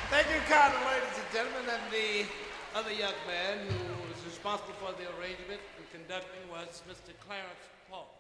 Thank you, Carter, ladies and gentlemen. And the other young man who was responsible for the arrangement and conducting was Mr. Clarence Paul.